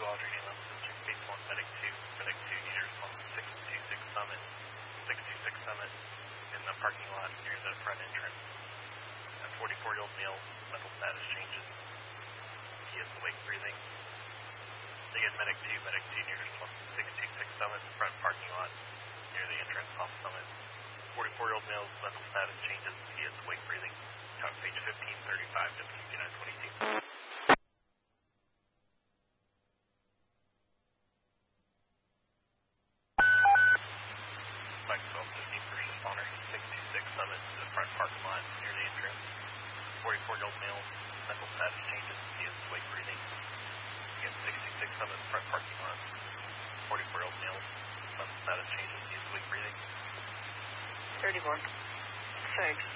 Roger, Newland, District Base 1, Medic 2, Medic 2, need to respond to 626 Summit in the parking lot near the front entrance. A 44-year-old male, mental status changes. He is awake, breathing. Again, Medic 2, need to respond to 626 Summit, front parking lot near the entrance off Summit. 44-year-old male, mental status changes. He is awake, breathing. Count page 1535, WC922. Maxwell 15 first responder, 626 Summit to the front parking lot near the entrance. 44-year-old male, mental status changes. He is awake, breathing. Again, 66 Summit front parking lot. 44-year-old male, mental status changes. He is awake, breathing. 34. 6.